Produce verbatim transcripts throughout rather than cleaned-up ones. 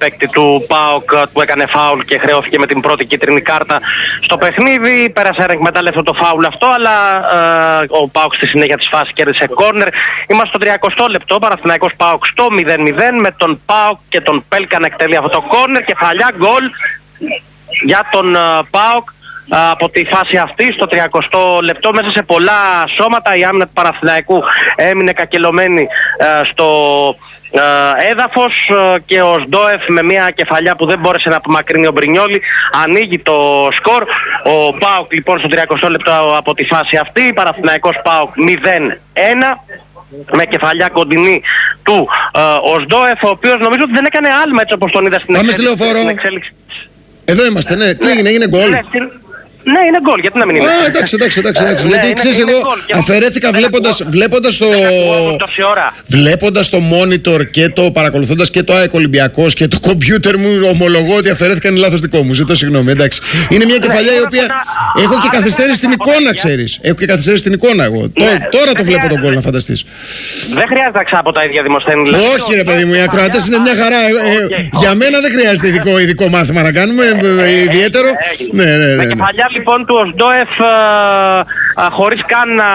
παίκτη του ΠΑΟΚ που έκανε φάουλ και χρεώθηκε με την πρώτη κίτρινη κάρτα στο παιχνίδι. Πέρασε ανεκμετάλλευτο το φάουλ αυτό, αλλά ε, ο ΠΑΟΚ στη συνέχεια της φάσης κέρδισε κόρνερ. Είμαστε στο τριακοστό λεπτό, Παναθηναϊκός ΠΑΟΚ στο μηδέν μηδέν, με τον ΠΑΟΚ και τον Πέλκα να εκτελεί αυτό το κόρνερ. Κεφαλιά γκολ για τον ε, ΠΑΟΚ από τη φάση αυτή στο τριακοστό λεπτό. Μέσα σε πολλά σώματα η άμυνα του Παναθηναϊκού έμεινε κακελωμένη ε, στο ε, έδαφος ε, και ο Σντόεφ με μια κεφαλιά που δεν μπόρεσε να απομακρύνει ο Μπρινιόλι ανοίγει το σκορ. Ο ΠΑΟΚ λοιπόν στο τριακοστό λεπτό από τη φάση αυτή, Παναθηναϊκός ΠΑΟΚ μηδέν ένα, με κεφαλιά κοντινή του ε, ο Σντόεφ, ο οποίος νομίζω ότι δεν έκανε άλμα έτσι όπως τον είδα στην εξέλιξη. Εδώ είμαστε, ναι. Τι έγινε, έγινε γκολ? Ναι, είναι γκολ, γιατί να μην είναι. Α, εντάξει, εντάξει, εντάξει. εντάξει. Γιατί ξέρεις, εγώ αφαιρέθηκα βλέποντας, βλέποντας το. Βλέποντας το monitor και το παρακολουθώντας και το ΑΕΚ Ολυμπιακός και το κομπιούτερ μου, ομολογώ ότι αφαιρέθηκαν, είναι λάθος δικό μου. Ζητώ συγγνώμη, εντάξει. Είναι μια κεφαλιά η οποία. Έχω και καθυστέρηση στην εικόνα, ξέρεις. Έχω και καθυστέρηση στην εικόνα εγώ. Τώρα το βλέπω τον γκολ, να φανταστείς. Δεν χρειάζεται να ξάπω τα ίδια δημοσθένη. Όχι, ρε παιδί μου, οι ακροατές είναι μια χαρά. Για μένα δεν χρειάζεται ειδικό μάθημα να κάνουμε, ιδιαίτερο. Ναι, ναι, ναι. Λοιπόν του Οσντόεφ χωρίς καν να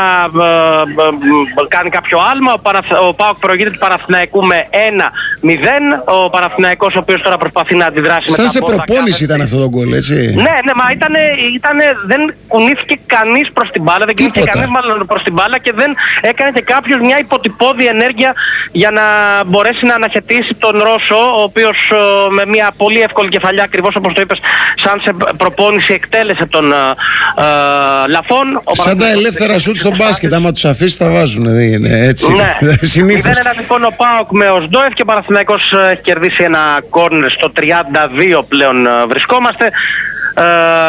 κάνει κάποιο άλμα, ο, Παραθ, ο ΠΑΟΚ προηγείται του Παναθηναϊκού με ένα μηδέν. Ο Παναθηναϊκός ο οποίος τώρα προσπαθεί να αντιδράσει. Σαν με τα σε προπόνηση ήταν αυτό το γκολ, έτσι? Ναι, ναι, μα ήτανε, ήτανε, δεν κουνήθηκε κανείς προς την μπάλα, δεν κουνήθηκε κανείς μάλλον προς την μπάλα και δεν έκανε και κάποιος μια υποτυπώδη ενέργεια για να μπορέσει να αναχαιτήσει τον Ρώσο, ο οποίος με μια πολύ εύκολη κεφαλιά, ακριβώς όπως το είπες, σαν σε προπόνηση εκτέλεσε τον Uh, Λαφών. Σαν τα ελεύθερα σουτ στο μπάσκετ, άμα τους αφήσεις θα βάζουν, δεν είναι έτσι? Ναι. Συνήθως. μηδέν ένα λοιπόν ο ΠΑΟΚ με ο Σντόεφ και ο Παναθηναϊκός έχει κερδίσει ένα κόρνερ στο τριάντα δύο πλέον βρισκόμαστε. Uh,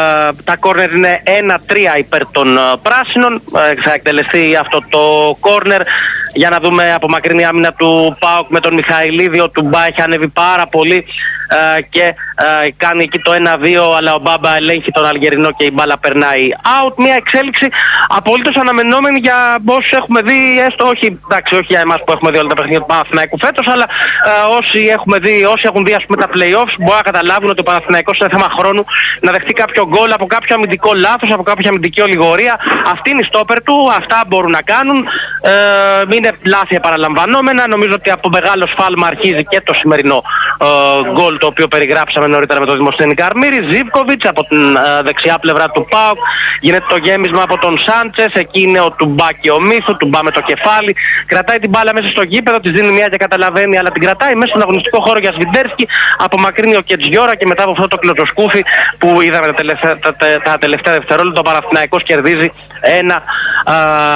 τα κόρνερ είναι ένα τρία υπέρ των uh, πράσινων. Uh, θα εκτελεστεί αυτό το κόρνερ. Για να δούμε απομακρύνει άμυνα του ΠΑΟΚ με τον Μιχαηλίδη. Ο Τουμπά έχει ανέβει πάρα πολύ uh, και uh, κάνει εκεί το ένα δύο, αλλά ο Μπάμπα ελέγχει τον Αλγερινό και η μπάλα περνάει out. Μια εξέλιξη απολύτως αναμενόμενη για όσους έχουμε δει, έστω όχι, εντάξει, όχι για εμάς που έχουμε δει όλα τα παιχνίδια του Παναθηναϊκού φέτος, αλλά uh, όσοι, έχουμε δει, όσοι έχουν δει ας πούμε, τα play-offs μπορούν να καταλάβουν ότι ο Παναθηναϊκός είναι θέμα χρόνου να δεχτεί κάποιο γκολ από κάποιο αμυντικό λάθος, από κάποια αμυντική ολιγορία. Αυτή είναι η στόπερ του, αυτά μπορούν να κάνουν. Ε, είναι λάθη επαναλαμβανόμενα. Νομίζω ότι από μεγάλο σφάλμα αρχίζει και το σημερινό ε, γκολ το οποίο περιγράψαμε νωρίτερα με τον Δημοσθένη Καρμύρη. Ζίβκοβιτς από την ε, δεξιά πλευρά του ΠΑΟΚ. Γίνεται το γέμισμα από τον Σάντσες. Εκεί είναι ο Τουμπά και ο Μίθου. Τουμπά με το κεφάλι. Κρατάει την μπάλα μέσα στο γήπεδο. Τη δίνει μια και καταλαβαίνει, αλλά την κρατάει μέσα στον αγωνιστικό χώρο για Σβιντέρσκι. Απομακρύνει ο Κετζιόρα και μετά από αυτό το κλωτσοσκούφι που είδαμε τα τελευταία, τα, τα τελευταία δευτερόλεπτα, ο Παναθηναϊκός κερδίζει ένα α,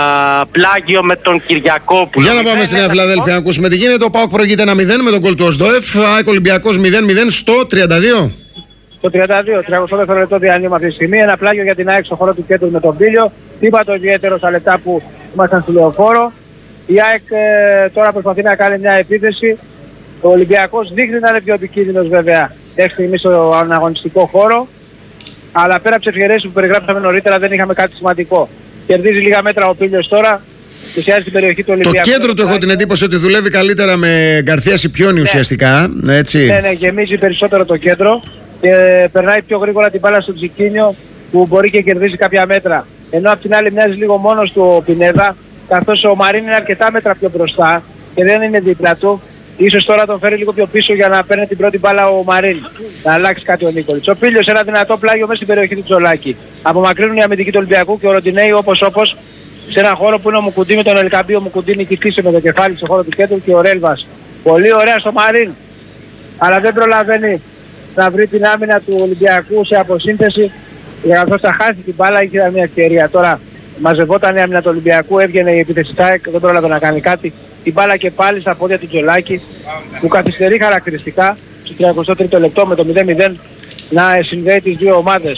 πλάγιο με τον Κυριακόπουλο. Για να πάμε στη Νέα Φιλαδέλφια να ακούσουμε τι γίνεται. Ο ΠΑΟΚ προηγείται ένα μηδέν με τον γκολ του Οσντόεφ. ΑΕΚ Ολυμπιακός μηδέν μηδέν στο τριάντα δύο. Στο τριάντα δύο, τριάντα δευτερόλεπτο διανύμα αυτή τη στιγμή. Ένα πλάγιο για την ΑΕΚ στο χώρο του κέντρου με τον Πίλιο. Είπα το ιδιαίτερο στα λεπτά που ήμασταν στο λεωφόρο. Η ΑΕΚ ε, τώρα προσπαθεί να κάνει μια επίθεση. Ο Ολυμπιακός δείχνει να είναι πιο επικίνδυνος βέβαια μέχρι στιγμή στο αναγωνιστικό χώρο. Αλλά πέρα από τις ευκαιρίες που περιγράψαμε νωρίτερα δεν είχαμε κάτι σημαντικό. Κερδίζει λίγα μέτρα ο Πίλιος τώρα. Πλησιάζει την περιοχή του Ολυμπιακού. Το κέντρο του έχω την εντύπωση ότι δουλεύει καλύτερα με Γκαρθία Σιπιόνι, ναι, ουσιαστικά. Έτσι. Ναι, ναι, γεμίζει περισσότερο το κέντρο και περνάει πιο γρήγορα την μπάλα στο Τζικίνιο που μπορεί και κερδίζει κάποια μέτρα. Ενώ απ' την άλλη μοιάζει λίγο μόνος του ο Πινέδα, καθώς ο Μαρίν είναι αρκετά μέτρα πιο μπροστά και δεν είναι δίπλα του. Ίσως τώρα τον φέρει λίγο πιο πίσω για να παίρνει την πρώτη μπάλα ο Μαρίν. Να αλλάξει κάτι ο Νίκολιτς. Ο Πίλιος ένα δυνατό πλάγιο μέσα στην περιοχή του Τζολάκη. Απομακρύνουν οι αμυντικοί του Ολυμπιακού και ο Ροντινέη όπως όπως σε ένα χώρο που είναι ο Μουκουντή με τον Ελκαμπή. Ο Μουκουντή νικητήσε με το κεφάλι στο χώρο του κέντρου και ο Ρέλβας. Πολύ ωραία στο Μαρίν. Αλλά δεν προλαβαίνει να βρει την άμυνα του Ολυμπιακού σε αποσύνθεση. Για καθώς θα χάσει την μπάλα είχε μια ευκαιρία. Τώρα μαζευόταν η άμυνα του Ολυμπιακού, έβγαινε η επιθεσιτά, δεν πρόλαβε να κάνει κάτι. Την μπάλα και πάλι στα πόδια του Τζολάκη που καθυστερεί χαρακτηριστικά στο τριάντα τρίτο λεπτό με το μηδέν μηδέν να συνδέει τις δύο ομάδες.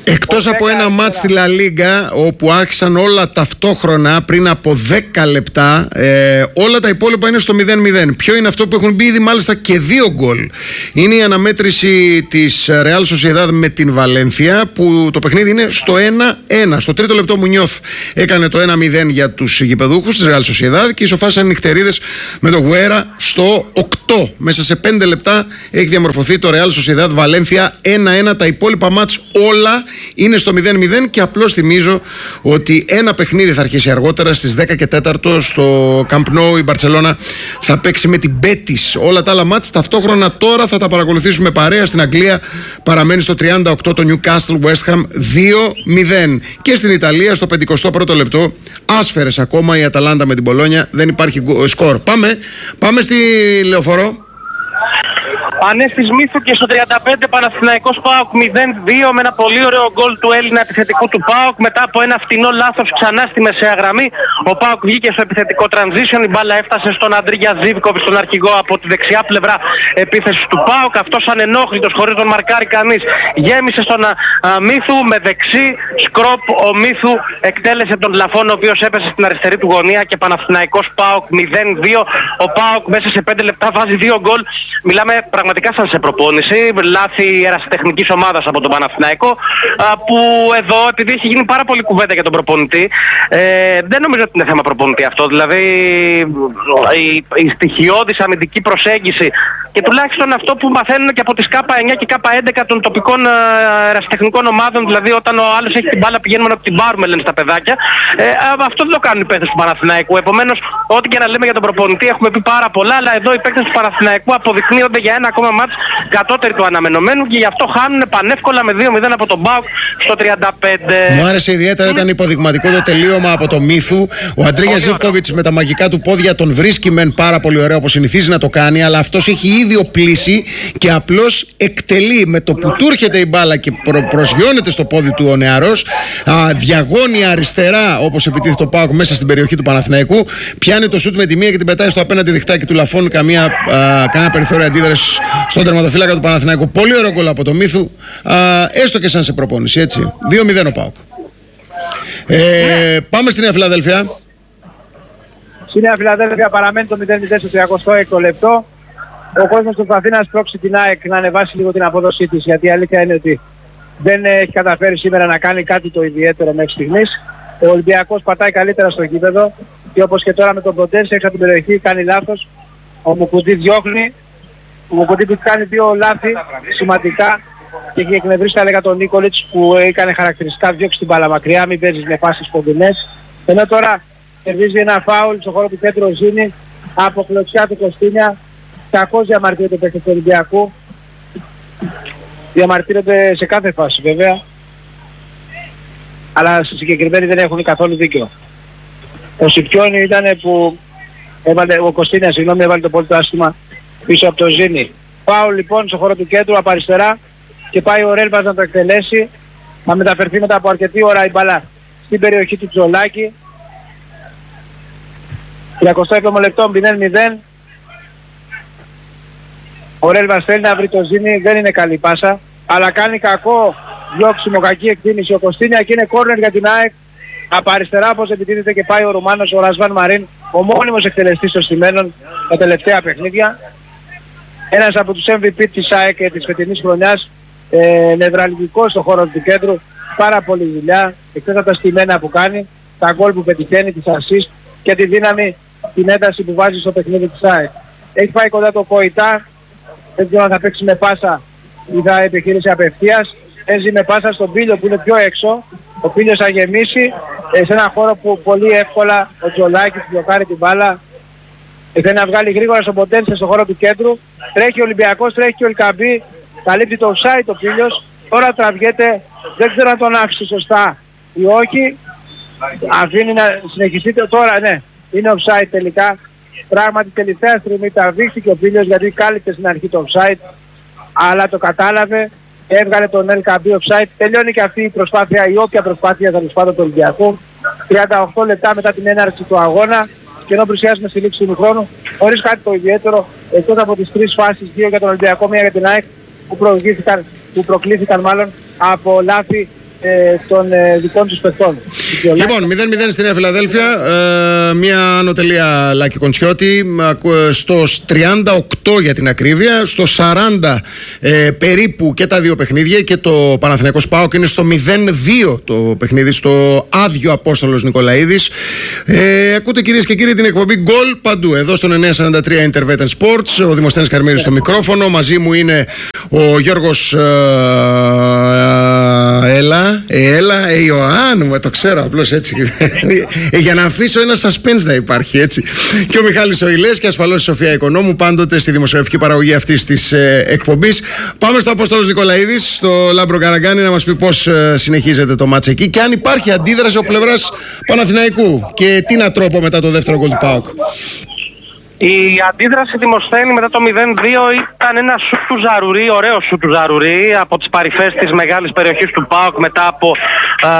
Εκτός από ένα μάτς στη Λα Λίγκα, όπου άρχισαν όλα ταυτόχρονα πριν από δέκα λεπτά, ε, όλα τα υπόλοιπα είναι στο μηδέν μηδέν. Ποιο είναι αυτό που έχουν μπει ήδη μάλιστα και δύο γκολ? Είναι η αναμέτρηση της Real Sociedad με την Βαλένθια, που το παιχνίδι είναι στο ένα ένα. Στο τρίτο λεπτό Μουνιώθ έκανε το ένα μηδέν για τους γηπεδούχους της Real Sociedad και ισοφάρισαν νυχτερίδες με το Γουέρα στο οκτώ. Μέσα σε πέντε λεπτά έχει διαμορφωθεί το Real Sociedad Βαλένθια ένα ένα. Τα υπόλοιπα μάτς όλα είναι στο μηδέν μηδέν και απλώς θυμίζω ότι ένα παιχνίδι θα αρχίσει αργότερα στις δέκα και τέσσερα στο Camp Nou. Η Μπαρτσελώνα θα παίξει με την Betis. Όλα τα άλλα μάτς ταυτόχρονα τώρα θα τα παρακολουθήσουμε παρέα. Στην Αγγλία παραμένει στο τριάντα οκτώ το Newcastle West Ham δύο μηδέν. Και στην Ιταλία στο πενηκοστό πρώτο λεπτό άσφαιρες ακόμα η Αταλάντα με την Μπολόνια. Δεν υπάρχει σκορ. Πάμε, πάμε στη Λεωφορώ. Ανέστης Μύθου και στο τριάντα πέντε Παναθηναϊκός ΠΑΟΚ μηδέν δύο με ένα πολύ ωραίο γκολ του Έλληνα επιθετικού του ΠΑΟΚ. Μετά από ένα φτηνό λάθος ξανά στη μεσαία γραμμή, ο ΠΑΟΚ βγήκε στο επιθετικό transition. Η μπάλα έφτασε στον Αντρίγια Ζίβκοβιτς, τον αρχηγό από τη δεξιά πλευρά επίθεση του ΠΑΟΚ. Αυτός ανενόχλητος, χωρίς τον μαρκάρει κανείς, γέμισε στον α, α, Μύθου με δεξί σκρόπ. Ο Μύθου εκτέλεσε τον Λαφόν, ο οποίος έπεσε στην αριστερή του γωνία και Παναθηναϊκός ΠΑΟΚ μηδέν δύο. Ο ΠΑΟΚ μέσα σε πέντε λεπτά βάζει δύο γκολ. Μιλάμε πραγματικά σαν σε προπόνηση, λάθη ερασιτεχνικής ομάδας από τον Παναθηναϊκό, που εδώ, επειδή έχει γίνει πάρα πολύ κουβέντα για τον προπονητή, ε, δεν νομίζω ότι είναι θέμα προπονητή αυτό. Δηλαδή η, η στοιχειώδης αμυντική προσέγγιση και τουλάχιστον αυτό που μαθαίνουν και από τις ΚΑΠΑ εννιά και ΚΑΠΑ έντεκα των τοπικών ερασιτεχνικών ομάδων, δηλαδή όταν ο άλλος έχει την μπάλα πηγαίνουμε να την πάρουμε, λένε στα παιδάκια, ε, αυτό δεν το κάνουν οι παίκτες του Παναθηναϊκού. Επομένως, ό,τι και να λέμε για τον προπονητή έχουμε πει πάρα πολλά, αλλά εδώ οι παίκτες του Παναθηναϊκού αποδεικνύονται για ένα ακόμα μάτς κατώτερη του αναμενωμένου και γι' αυτό χάνουν πανεύκολα με δύο μηδέν από τον ΠΑΟΚ στο τριάντα πέντε. Μου άρεσε ιδιαίτερα, ήταν υποδειγματικό το τελείωμα από το Μύθου. Ο Αντρίγια Ζίβκοβιτς με τα μαγικά του πόδια τον βρίσκει μεν πάρα πολύ ωραίο όπως συνηθίζει να το κάνει, αλλά αυτός έχει ήδη οπλίσει και απλώς εκτελεί με το που του έρχεται η μπάλα και προ, προσγειώνεται στο πόδι του ο νεαρός, α, διαγώνια αριστερά όπως επιτίθεται το ΠΑΟΚ μέσα στην περιοχή του Παναθηναϊκού, πιάνει το σούτ με τη μία και την πετάει στο απέναντι διχτάκι του Λαφών, καμία, α, κανένα περιθώριο αντίδραση στον τερματοφύλακα του Παναθηναϊκού. Πολύ ωραίο γκολ από το Μύθου, α, έστω και σαν σε προπόνηση, έτσι. δύο μηδέν ο ΠΑΟΚ. Ε, πάμε στη Νέα Φιλαδέλφια. Στη Νέα Φιλαδέλφια παραμένει το μηδέν μηδέν στο τριακοστό έκτο λεπτό. Ο κόσμος προσπαθεί να σπρώξει την ΑΕΚ να ανεβάσει λίγο την απόδοσή της, γιατί η αλήθεια είναι ότι δεν έχει καταφέρει σήμερα να κάνει κάτι το ιδιαίτερο μέχρι στιγμής. Ο Ολυμπιακός πατάει καλύτερα στο γήπεδο και όπως και τώρα με τον Ποντένσε έξω από την περιοχή κάνει λάθος. Ο Μουκουντή διώχνει. Ο Μουκουντή που κάνει δύο λάθη σημαντικά και έχει εκνευρίσει, θα έλεγα, τον Νίκολιτς που έκανε χαρακτηριστικά διώξει την μπάλα μακριά, μην παίζεις με φάσεις κοντινές. Ενώ τώρα κερδίζει ένα φάουλ στον χώρο του κέντρου ο Ζήνη από κλωτσιά του Κωστίνια. Κακώς διαμαρτύρεται το παίκτες του Ολυμπιακού. Διαμαρτύρονται σε κάθε φάση βέβαια, αλλά στη συγκεκριμένη δεν έχουν καθόλου δίκιο. Ο Σιπιόνι ήταν που έβαλε, ο Κωστίνια συγγνώμη, έβαλε το πολύ το άσχημα πίσω από το Ζήνη. Πάω λοιπόν στο χώρο του κέντρου από αριστερά και πάει ο Ρέλβας να το εκτελέσει. Θα μεταφερθεί μετά από αρκετή ώρα η μπάλα στην περιοχή του Τζολάκη. τριακοστό έβδομο λεπτό μηδέν μηδέν. Ο Ρέλβας θέλει να βρει το Ζήνη, δεν είναι καλή πάσα, αλλά κάνει κακό διώξιμο, κακή εκτίμηση ο Κωστίνια και είναι κόρνερ για την ΑΕΚ. Από αριστερά όπως επιτίθεται και πάει ο Ρουμάνος, ο Ρασβάν Μαρίν, ο μόνιμος εκτελεστής των στημένων τα τελευταία παιχνίδια. Ένας από τους εμ βι πι της ΑΕΚ και της φετινής χρονιάς, ε, νευραλγικός στο χώρο του κέντρου, πάρα πολλή δουλειά, εκτός από τα στημένα που κάνει, τα γκολ που πετυχαίνει, τις assist και τη δύναμη, την ένταση που βάζει στο παιχνίδι της ΑΕΚ. Έχει πάει κοντά το Κοϊτά, δεν ξέρω αν θα παίξει με πάσα ή θα επιχείρηση απευθείας. Παίζει με πάσα στον Πίλιο που είναι πιο έξω. Ο Πίλιος θα γεμίσει ε, σε ένα χώρο που πολύ εύκολα ο Τζολάκης μπλοκάρει την μπάλα. Ε, θέλει να βγάλει γρήγορα στον Ποντένσε στον χώρο του κέντρου. Τρέχει ο Ολυμπιακός, τρέχει και ο Ελκαμπή. Καλύπτει το offside ο Πίλιος. Τώρα τραβιέται, δεν ξέρω αν τον άφησε σωστά ή όχι. Αφήνει να συνεχιστεί τώρα, ναι. Είναι offside τελικά. Πράγματι τελευταία στιγμή τραβήχθηκε ο Πίλιος γιατί κάλυπτε στην αρχή το offside. Αλλά το κατάλαβε. Έβγαλε τον Ελ Καμπί offside. Τελειώνει και αυτή η προσπάθεια, η όποια προσπάθεια θα του του Ολυμπιακού. τριάντα οκτώ λεπτά μετά την έναρξη του αγώνα και ενώ πλησιάζουμε στη λήξη του χρόνου, χωρίς κάτι το ιδιαίτερο, εκτός από τις τρεις φάσεις, δύο για τον Ολυμπιακό, μία για την ΑΕΚ, που προκλήθηκαν, που προκλήθηκαν μάλλον από λάθη ε, των ε, δικών τους παιχτών. Λοιπόν, μηδέν μηδέν στη Νέα Φιλαδέλφια, ε, μια ανωτελεία Λάκη Κοντσιώτη, στο τριάντα οκτώ για την ακρίβεια, στο σαράντα ε, περίπου και τα δύο παιχνίδια, και το Παναθηναϊκός ΠΑΟΚ είναι στο μηδέν δύο το παιχνίδι, στο άδειο Απόστολος Νικολαίδης. Ε, ακούτε κυρίες και κύριοι την εκπομπή Γκολ παντού, εδώ στον εννιακόσια σαράντα τρία Intervet Sports, ο Δημοσθένης Καρμύρης στο μικρόφωνο, μαζί μου είναι ο Γιώργος ε, ε, Έλα, ε, έλα, ε, Ιωάννου, το ξέρω απλώς έτσι. ε, για να αφήσω ένα suspense να υπάρχει, έτσι. Και ο Μιχάλης Οηλές και ασφαλώς η Σοφία Οικονόμου, πάντοτε στη δημοσιογραφική παραγωγή αυτής της ε, εκπομπής. Πάμε στο Απόστολος Νικολαίδης, στο Λάμπρο Καραγκάνη, να μας πει πώς ε, συνεχίζεται το μάτς εκεί και αν υπάρχει αντίδραση ο πλευράς Παναθηναϊκού και τι να τρόπο μετά το δεύτερο γκολ του ΠΑΟΚ. Η αντίδραση Δημοσθένη μετά το μηδέν δύο ήταν ένα σουτ του Ζαρουρί, ωραίο σουτ του Ζαρουρί από τις παρυφές της μεγάλης περιοχής του ΠΑΟΚ μετά από ε,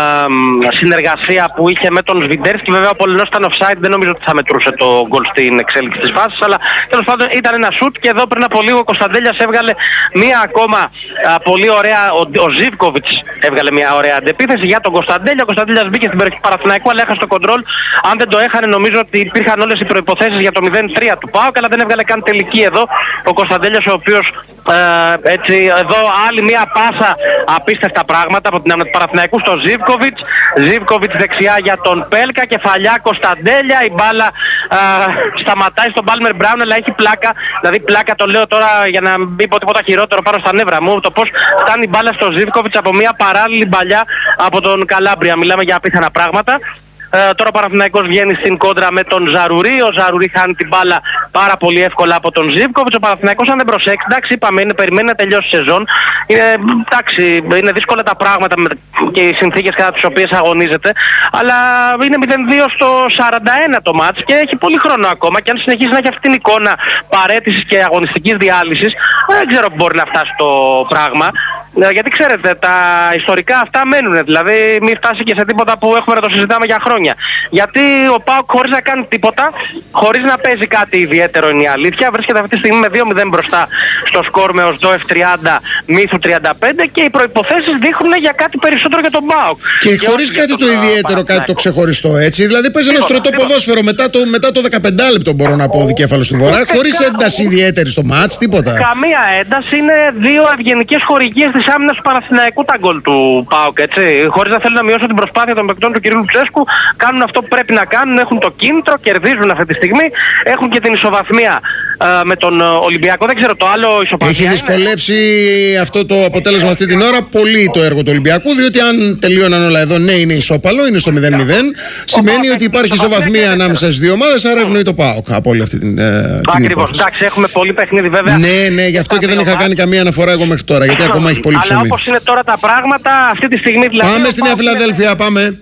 συνεργασία που είχε με τον Σβιντέρσκι. Βέβαια ο Πολυνός ήταν offside, δεν νομίζω ότι θα μετρούσε το γκολ στην εξέλιξη της φάσης, αλλά τέλος πάντων ήταν ένα σουτ. Και εδώ πριν από λίγο ο Κωνσταντέλιας έβγαλε μία ακόμα α, πολύ ωραία, ο, ο Ζίβκοβιτς έβγαλε μία ωραία αντεπίθεση για τον Κωνσταντέλια. Ο Κωνσταντέλιας μπήκε στην περιοχή του Παναθηναϊκού, αλλά έχασε το κοντρόλ. Αν δεν το έχανε, νομίζω ότι υπήρχαν όλες οι προϋποθέσεις για το μηδέν τρία του ΠΑΟΚ, αλλά δεν έβγαλε καν τελική εδώ ο Κωνσταντέλιας, ο οποίος ε, έτσι εδώ άλλη μία πάσα, απίστευτα πράγματα από την άμυνα του Παναθηναϊκού στο Ζίβκοβιτς. Ζίβκοβιτς δεξιά για τον Πέλκα, κεφαλιά Κωνσταντέλια, η μπάλα ε, σταματάει στον Πάλμερ Μπράουν, αλλά έχει πλάκα, δηλαδή πλάκα το λέω τώρα για να μην πω τίποτα χειρότερο πάνω στα νεύρα μου, το πως φτάνει η μπάλα στο Ζίβκοβιτς από μία παράλληλη μπαλιά από τον Καλάμπρια. Μιλάμε για απίθανα πράγματα. Ε, τώρα ο Παναθηναϊκός βγαίνει στην κόντρα με τον Ζαρουρί. Ο Ζαρουρί χάνει την μπάλα πάρα πολύ εύκολα από τον Ζίβκοβιτς. Ο Παναθηναϊκός, αν δεν προσέξει, εντάξει, είπαμε, είναι, περιμένει να τελειώσει η σεζόν. Είναι, εντάξει, είναι δύσκολα τα πράγματα με, και οι συνθήκες κατά τις οποίες αγωνίζεται. Αλλά είναι μηδέν δύο στο σαράντα ένα το μάτς και έχει πολύ χρόνο ακόμα. Και αν συνεχίσει να έχει αυτή την εικόνα παρέτησης και αγωνιστικής διάλυσης, δεν ξέρω που μπορεί να φτάσει το πράγμα. Γιατί ξέρετε, τα ιστορικά αυτά μένουν. Δηλαδή, μην φτάσει και σε τίποτα που έχουμε να το συζητάμε για χρόνια. Γιατί ο ΠΑΟΚ, χωρίς να κάνει τίποτα, χωρίς να παίζει κάτι ιδιαίτερο, είναι η αλήθεια, βρίσκεται αυτή τη στιγμή με δύο μηδέν μπροστά στο σκορ με ΟΣΔΟΕΦ τριάντα, Μύθου τριάντα πέντε, και οι προϋποθέσεις δείχνουν για κάτι περισσότερο για τον ΠΑΟΚ. Και, και χωρίς κάτι το ιδιαίτερο, κάτι το ξεχωριστό, έτσι. Δηλαδή, παίζει ένα στρωτό ποδόσφαιρο μετά το, μετά το δεκαπέντε λεπτό, μπορώ να πω, ο δικέφαλος του Βορρά, χωρίς ένταση ιδιαίτερη στο μάτς, τίποτα. Καμία ένταση, είναι δύο ευγενικές χορηγίες της άμυνας του Παναθηναϊκού τα γκολ του ΠΑΟΚ, έτσι. Χωρίς να θέλουν να μειώσουν την προσπάθεια των παικτών του κ. Λουτσέσκου, κάνουν αυτό που πρέπει να κάνουν, έχουν το κίνητρο, κερδίζουν αυτή τη στιγμή, έχουν και την ισοβαθμία ε, με τον Ολυμπιακό. Δεν ξέρω το άλλο, ισοπαλία. Έχει δυσκολέψει είναι... αυτό το αποτέλεσμα αυτή την ώρα πολύ το έργο του Ολυμπιακού, διότι αν τελείωναν όλα εδώ, ναι, είναι ισόπαλο, είναι στο μηδέν μηδέν. Σημαίνει ότι υπάρχει ισοβαθμία ανάμεσα στις δύο ομάδες, άρα ευνοεί το ΠΑΟΚ από όλη αυτή την. Ε, Ακριβώς. Εντάξει, έχουμε πολύ παιχνίδι βέβαια. Ναι, ναι, γι' αυτό και δεν είχα κάνει καμία αναφορά εγώ μέχρι τώρα, γιατί ακόμα έχει πολύ ψωμί. Αλλά όπως είναι τώρα τα πράγματα, αυτή τη στιγμή δηλαδή. Πάμε στη Νέα Φιλαδέλφια, πάμε.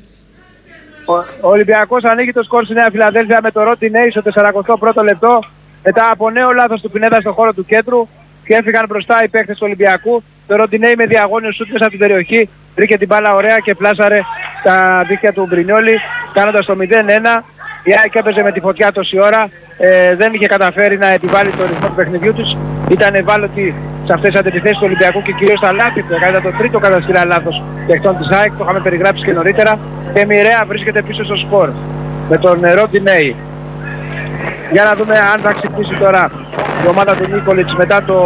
Ο Ολυμπιακός ανοίγει το σκορ στη Νέα Φιλαδέλφια με το Ροντινέι στο σαράντα πρώτο λεπτό. Μετά από νέο λάθος του Πινέδα στον χώρο του κέντρου και έφυγαν μπροστά οι παίκτες του Ολυμπιακού. Το Ροντινέι με διαγώνιο σούτ μέσα από την περιοχή βρήκε την μπάλα ωραία και πλάσαρε τα δίχτυα του Μπρινιόλη, κάνοντας το μηδέν ένα. Η ΑΕΚ έπαιζε με τη φωτιά τόση ώρα, ε, δεν είχε καταφέρει να επιβάλλει το ρυθμό του παιχνιδιού τους. Ήταν ευάλωτη σε αυτές τις αντιπιθέσεις του Ολυμπιακού και κυρίως τα λάθη που έκανε, το τρίτο κατά σειρά λάθος παιχτών της ΑΕΚ, το είχαμε περιγράψει και νωρίτερα. Και μοιραία βρίσκεται πίσω στο σκορ με τον Ροντινέι. Για να δούμε αν θα ξυπνήσει τώρα η ομάδα του Νίκολιτς μετά το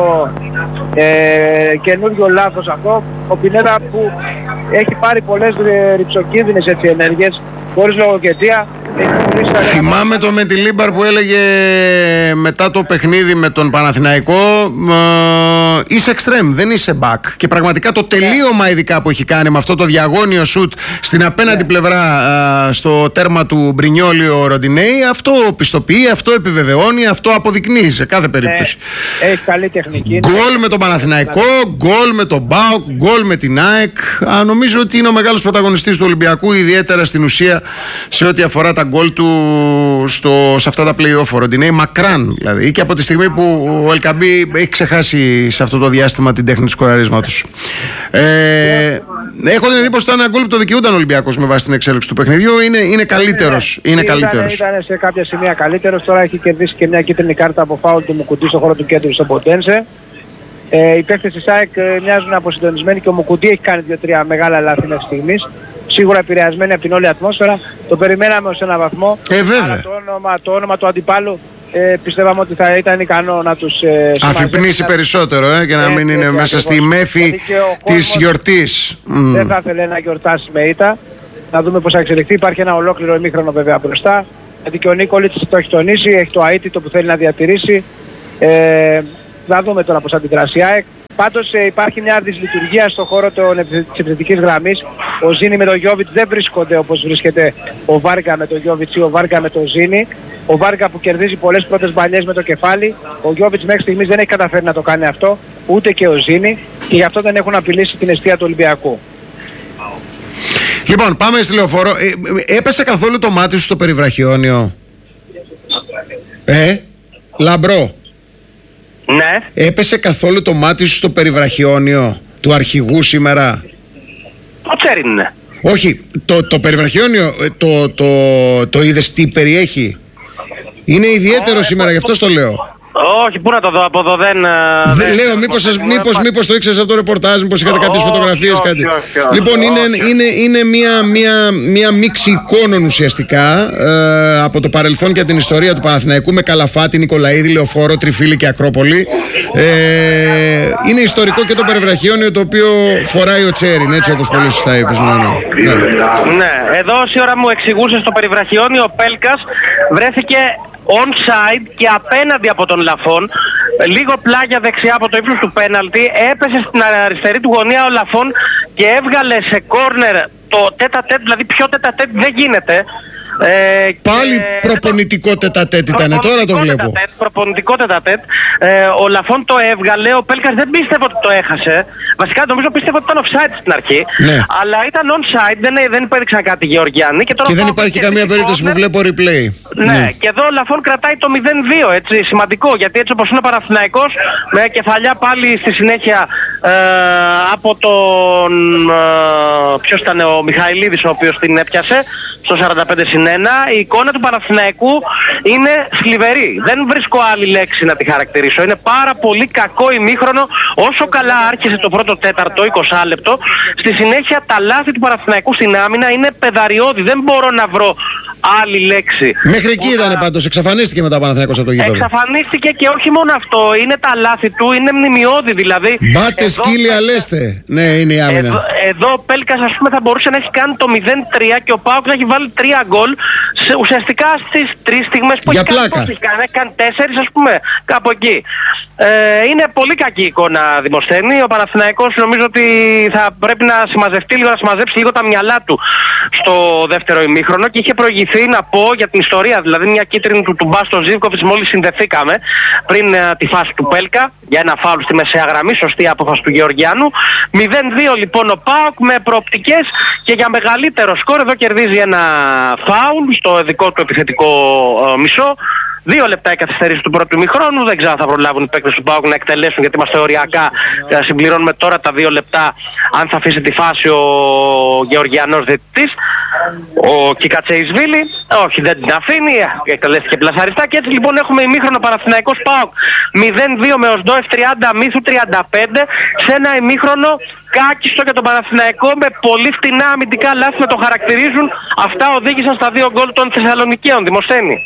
ε, καινούριο λάθος αυτό. Ο Πινέδα που έχει πάρει πολλές ρυψοκίνδυνες ενέργειες χωρίς λογοκαιτία. Θυμάμαι το με τη Λίμπαρ που έλεγε μετά το παιχνίδι με τον Παναθηναϊκό, ε, είσαι extreme, δεν είσαι back. Και πραγματικά το τελείωμα ειδικά που έχει κάνει με αυτό το διαγώνιο σουτ στην απέναντι yeah. πλευρά, ε, στο τέρμα του Μπρινιόλη ο Ροντινέι, αυτό πιστοποιεί, αυτό επιβεβαιώνει, αυτό αποδεικνύει σε κάθε περίπτωση. Yeah. Έχει καλή τεχνική. Γκολ με τον Παναθηναϊκό, γκολ με τον ΠΑΟΚ, γκολ με την ΑΕΚ. Α, νομίζω ότι είναι ο μεγάλος πρωταγωνιστής του Ολυμπιακού, ιδιαίτερα στην ουσία σε ό,τι αφορά τα γκολ του στο, σε αυτά τα play-off. Ο Ροντινέι μακράν δηλαδή, και από τη στιγμή που ο Ελκαμπή έχει ξεχάσει σε αυτό το διάστημα την τέχνη του σκοραρίσματος. Ε, έχω την εντύπωση ότι ήταν ένα γκολ που το δικαιούταν ο Ολυμπιακός με βάση την εξέλιξη του παιχνιδιού. Είναι, είναι καλύτερος. Είναι ήταν, καλύτερος. Ήταν σε κάποια σημεία καλύτερος. Τώρα έχει κερδίσει και μια κίτρινη κάρτα από φάουλ του Μουκουτί στο χώρο του κέντρου στο Ποντένσε. Ε, οι παίκτες της ΑΕΚ ε, μοιάζουν αποσυντονισμένοι και ο Μουκουντή έχει κάνει δύο τρία μεγάλα λάθη μέχρι στιγμής. Σίγουρα επηρεασμένοι από την όλη ατμόσφαιρα. Το περιμέναμε ως έναν βαθμό. Ε, βέβαια. Το όνομα, το όνομα του αντιπάλου ε, πιστεύαμε ότι θα ήταν ικανό να τους ε, αφυπνήσει να... περισσότερο ε, και ε, να μην ε, είναι ε, μέσα στη μέθη της γιορτής. Δεν θα ήθελε να γιορτάσει με ήττα. Να δούμε πώς θα εξελιχθεί. Υπάρχει ένα ολόκληρο ημίχρονο βέβαια μπροστά. Γιατί και ο Νίκολιτς το έχει τονίσει, έχει το αίτητο που θέλει να διατηρήσει. Ε, θα δούμε τώρα πώς αντιδράσει η ΑΕΚ. Πάντως ε, υπάρχει μια δυσλειτουργία στον χώρο της επιθετικής γραμμής. Ο Ζήνη με τον Γιόβιτς δεν βρίσκονται όπως βρίσκεται ο Βάργα με τον Γιόβιτς ή ο Βάργα με τον Ζήνη. Ο Βάργα που κερδίζει πολλές πρώτες μπαλιές με το κεφάλι. Ο Γιόβιτς μέχρι στιγμής δεν έχει καταφέρει να το κάνει αυτό, ούτε και ο Ζήνη, και γι' αυτό δεν έχουν απειλήσει την εστία του Ολυμπιακού. Λοιπόν, πάμε στη Λεωφόρο. Ε, έπεσε καθόλου το μάτι σου στο περιβραχιόνιο? Ε, λαμπρό. Ναι. Έπεσε καθόλου το μάτι σου στο περιβραχιόνιο του αρχηγού σήμερα? Το Τσέριν είναι. Όχι, το, το περιβραχιόνιο το, το, το, το είδες τι περιέχει? Είναι ιδιαίτερο oh, σήμερα, γι' αυτό το λέω. Όχι, πού να το δω, από εδώ δεν... δεν λέω, μήπως, σας, μήπως, μήπως το ήξερες από το ρεπορτάζ, μήπως είχατε κάποιες oh, φωτογραφίες, κάτι. Oh, oh, oh, λοιπόν, oh, είναι, oh. είναι, είναι μια, μια, μια μίξη εικόνων ουσιαστικά ε, από το παρελθόν και την ιστορία του Παναθηναϊκού, με Καλαφάτη, Νικολαίδη, Λεωφόρο, Τριφύλη και Ακρόπολη. Ε, είναι ιστορικό και το περιβραχιόνιο το οποίο φοράει ο Τσέριν, έτσι όπως πολύ σωστά είπες. Ναι, ναι. ναι, εδώ όση ώρα μου εξηγούσε στο περιβραχιόνιο, ο Πέλκας βρέθηκε onside και απέναντι από τον Λαφόν, λίγο πλάγια δεξιά από το ύψος του πέναλτι, έπεσε στην αριστερή του γωνία ο Λαφόν και έβγαλε σε κόρνερ το τέτα-τέτ, δηλαδή πιο τέτα-τέτ δεν γίνεται. Ε, Πάλι προπονητικό τέτα-τέτ ήταν, τώρα το βλέπω. Τέτα-τέτ, προπονητικό τέτα-τέτ. Ε, ο Λαφόν το έβγαλε, ο Πέλκας δεν πίστευε ότι το έχασε. Βασικά νομίζω πίστευε ότι ήταν offside στην αρχή. Ναι. Αλλά ήταν onside, δεν, δεν υπέδειξαν κάτι οι Γεωργιάννοι. Και, και δεν υπάρχει καμία περίπτωση που βλέπω replay. Ναι, ναι, και εδώ ο Λαφόν κρατάει το μηδέν δύο, έτσι, σημαντικό. Γιατί έτσι όπως είναι ο Παναθηναϊκός, με κεφαλιά πάλι στη συνέχεια ε, από τον. Ε, ποιος ήταν, ο Μιχαηλίδης, ο οποίος την έπιασε στο σαράντα πέντε συν ένα, η εικόνα του Παναθηναϊκού είναι θλιβερή. Δεν βρίσκω άλλη λέξη να τη χαρακτηρίσω. Είναι πάρα πολύ κακό ημίχρονο, όσο καλά άρχισε το πρώτο τέταρτο, είκοσι λεπτό. Στη συνέχεια τα λάθη του Παναθηναϊκού στην άμυνα είναι πεδαριώδη. Δεν μπορώ να βρω άλλη λέξη. Μέχρι εκεί ήταν πάντως, εξαφανίστηκε μετά ο Παναθηναϊκός από το γήπεδο. Εξαφανίστηκε και όχι μόνο αυτό, είναι τα λάθη του, είναι μνημειώδη δηλαδή. Μπάτε σκύλοι αλέστε. Ναι, είναι η άμυνα. Εδώ, εδώ ο Πέλκας, ας πούμε, θα μπορούσε να έχει κάνει το μηδέν τρία και ο ΠΑΟΚ να έχει βάλει τρία γκολ ουσιαστικά στις τρεις στιγμές που για έχει κάνει. Έχει κάνει, κάνει τέσσερις, ας πούμε, κάπου εκεί. Ε, είναι πολύ κακή εικόνα, Δημοσθένη. Ο Παναθηναϊκός νομίζω ότι θα πρέπει να συμμαζευτεί λίγο, να συμμαζέψει λίγο τα μυαλά του στο δεύτερο ημίχρονο, και είχε προηγηθεί, να πω για την ιστορία, δηλαδή μια κίτρινη του Τουμπά στο Ζίβκοβιτς μόλις συνδεθήκαμε πριν uh, τη φάση του Πέλκα για ένα φάουλ στη μεσαία γραμμή, σωστή απόφαση του Γεωργιάνου. μηδέν δύο λοιπόν ο ΠΑΟΚ με προοπτικές και για μεγαλύτερο σκορ. Εδώ κερδίζει ένα φάουλ στο δικό του επιθετικό uh, μισό. Δύο λεπτά η καθυστερήση του πρώτου ημιχρόνου. Δεν ξέρω αν θα προλάβουν οι παίκτες του ΠΑΟΚ να εκτελέσουν, γιατί είμαστε οριακά. Συμπληρώνουμε τώρα τα δύο λεπτά. Αν θα αφήσει τη φάση ο Γεωργιανός διαιτητής, ο Κικατσέισβίλη. Όχι, δεν την αφήνει. Εκτελέστηκε πλασαριστά. Και έτσι λοιπόν έχουμε ημίχρονο Παναθηναϊκός ΠΑΟΚ μηδέν δύο με Οσντόεφ τριάντα, Μύθου τριάντα πέντε. Σε ένα ημίχρονο κάκιστο για τον Παναθηναϊκό, με πολύ φτηνά αμυντικά λάθη να το χαρακτηρίζουν. Αυτά οδήγησαν στα δύο γκολ των Θεσσαλονικαίων, Δημοσθένη.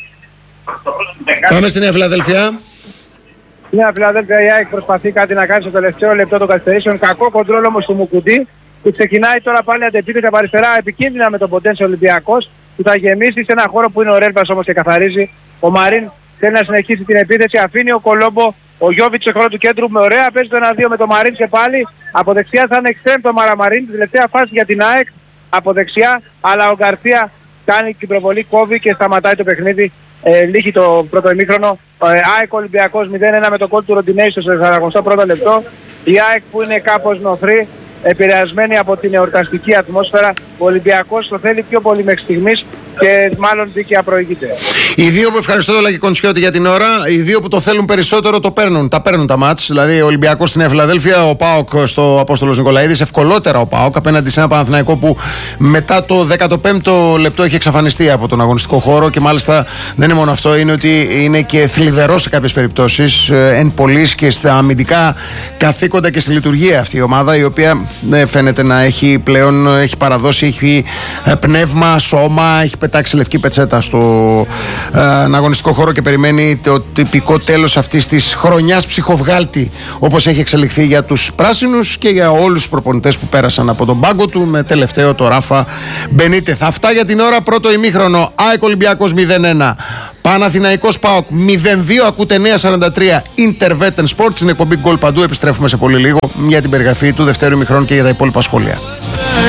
Πάμε στη Νέα Φιλαδέλφια. Η Νέα Φιλαδέλφια, η ΑΕΚ προσπαθεί κάτι να κάνει στο τελευταίο λεπτό των καθυστερήσεων. Κακό κοντρόλ όμως του Μουκουντή, που ξεκινάει τώρα πάλι αντεπίθεση από αριστερά, επικίνδυνα με τον Ποντένσε Ολυμπιακός, που θα γεμίσει σε ένα χώρο που είναι ο Ρέλβας όμως και καθαρίζει. Ο Μαρίν θέλει να συνεχίσει την επίθεση, αφήνει ο Κολόμπο, ο Γιόβιτς σε χώρο του κέντρου με ωραία, παίζει το ένα δύο με τον Μαρίν και πάλι. Από δεξιά θα είναι εξτρέμ το Μαραμαρίν, τη τελευταία φάση για την ΑΕΚ από δεξιά, αλλά ο Γκαρσία κάνει την προβολή, κόβει και σταματάει το παιχνίδι. Ε, λύγει το πρώτο ημίχρονο. Ε, ΑΕΚ Ολυμπιακός μηδέν ένα με το κόλ του Ροντινέη στο σαρανταοστό πρώτο λεπτό. Η ΑΕΚ που είναι κάπως νοθρή, επηρεασμένη από την εορταστική ατμόσφαιρα. Ο Ολυμπιακός το θέλει πιο πολύ μέχρι στιγμής. και μάλλον δίκαια προηγείται. Οι δύο που ευχαριστώ το Λάκη Κοντσιώτη για την ώρα, οι δύο που το θέλουν περισσότερο το παίρνουν. Τα παίρνουν τα μάτς. Δηλαδή ο Ολυμπιακός στη Νέα Φιλαδέλφια, ο ΠΑΟΚ στο Απόστολος Νικολαίδης. Ευκολότερα ο ΠΑΟΚ απέναντι σε ένα Παναθηναϊκό που μετά το δέκατο πέμπτο λεπτό έχει εξαφανιστεί από τον αγωνιστικό χώρο και μάλιστα δεν είναι μόνο αυτό, είναι ότι είναι και θλιβερό σε κάποιες περιπτώσεις εν πολλοίς και στα αμυντικά καθήκοντα και στη λειτουργία αυτή η ομάδα, η οποία δεν φαίνεται να έχει πλέον έχει παραδώσει, έχει πνεύμα, σώμα, έχει πετάξει λευκή πετσέτα στο ε, αγωνιστικό χώρο και περιμένει το τυπικό τέλος αυτής της χρονιάς ψυχοβγάλτη, όπως έχει εξελιχθεί για τους πράσινους και για όλους τους προπονητές που πέρασαν από τον πάγκο του, με τελευταίο το Ράφα Μπενίτεθ. Αυτά για την ώρα. Πρώτο ημίχρονο ΑΕΚ Ολυμπιακός μηδέν ένα, Παναθηναϊκός ΠΑΟΚ μηδέν δύο. Ακούτε εννιά σαράντα τρία Intervetten Sports, στην εκπομπή Γκολ Παντού. Επιστρέφουμε σε πολύ λίγο για την περιγραφή του δευτέρου ημιχρόνου και για τα υπόλοιπα σχόλια.